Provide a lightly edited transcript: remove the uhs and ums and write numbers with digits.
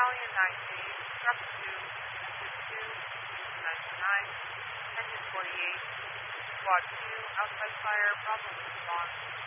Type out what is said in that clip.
Battalion 9D, Truck 2, Engine 2, Engine 99, Engine 48, Squad 2, outside fire, Bravo response.